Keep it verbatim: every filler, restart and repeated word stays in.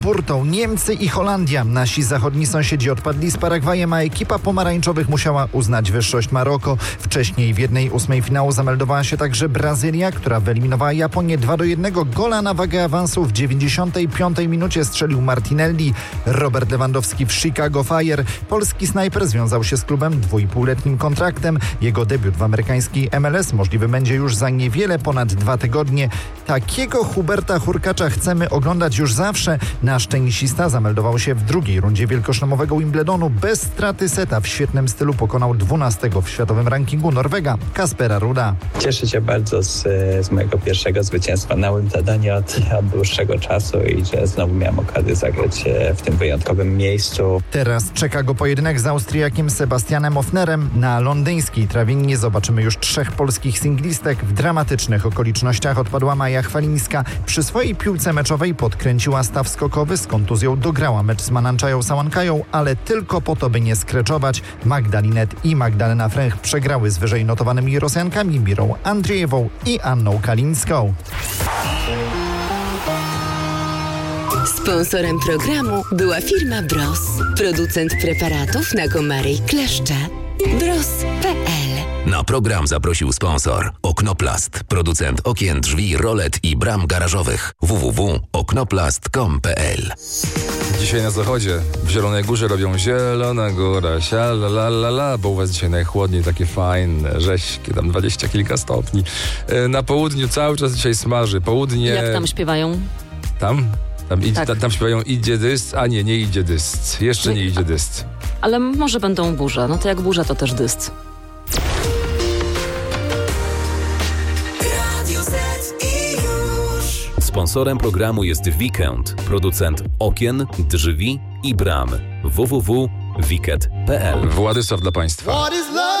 Purtą Niemcy i Holandia. Nasi zachodni sąsiedzi odpadli z Paragwajem, a ekipa pomarańczowych musiała uznać wyższość Maroko. Wcześniej w jednej ósmej finału zameldowała się także Brazylia, która wyeliminowała Japonię dwa do jednego. Gola na wagę awansu w dziewięćdziesiątej piątej minucie strzelił Martinelli. Robert Lewandowski w Chicago Fire. Polski snajper związał się z klubem dwuipółletnim kontraktem. Jego debiut w amerykańskiej M L S możliwy będzie już za niewiele ponad dwa tygodnie. Takiego Huberta Hurkacza chcemy oglądać już zawsze. Nasz tenisista zameldował się w drugiej rundzie wielkoszlemowego Wimbledonu. Bez straty seta w świetnym stylu pokonał dwunastego w światowym rankingu Norwega Kaspera Ruda. Cieszę się bardzo z, z mojego pierwszego zwycięstwa na Wimbledonie od, od dłuższego czasu i że znowu miałem okazję zagrać w tym wyjątkowym miejscu. Teraz czeka go pojedynek z Austriakiem Sebastianem Ofnerem. Na londyńskiej trawie nie zobaczymy już trzech polskich singlistek. W dramatycznych okolicznościach odpadła Maja Chwalińska. Przy swojej piłce meczowej podkręciła staw skokowy. Z kontuzją dograła mecz z Mananczają Sałankają, ale tylko po to, by nie skreczować. Magda Linet i Magdalena Fręch przegrały z wyżej notowanymi Rosjankami Mirą Andrzejewą i Anną Kalińską. Sponsorem programu była firma Bros, producent preparatów na komary i kleszcze. Bros kropka p l. Na program zaprosił sponsor Oknoplast, producent okien, drzwi, rolet i bram garażowych. w w w kropka oknoplast kropka com kropka p l. Dzisiaj na zachodzie, w Zielonej Górze robią Zielona Góra, sialalalala, bo u was dzisiaj najchłodniej, takie fajne, rześkie, tam dwadzieścia kilka stopni. Na południu cały czas dzisiaj smaży, południe... Jak tam śpiewają? Tam? Tam, idź, tak. ta, tam śpiewają idzie dysc, a nie, nie idzie dysc. Jeszcze nie idzie dysc. Ale może będą burze. No to jak burza, to też dysc. Sponsorem programu jest Weekend, producent okien, drzwi i bram. w w w kropka wiket kropka p l. Władysław dla państwa.